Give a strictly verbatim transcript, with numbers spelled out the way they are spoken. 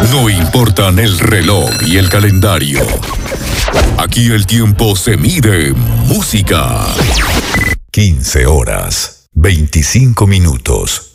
No importan el reloj y el calendario. Aquí el tiempo se mide en música. quince horas, veinticinco minutos.